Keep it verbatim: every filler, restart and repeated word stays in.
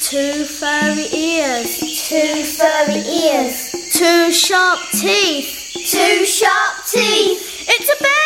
Two furry ears. Two furry ears. Two sharp teeth. Two sharp teeth. It's a bear!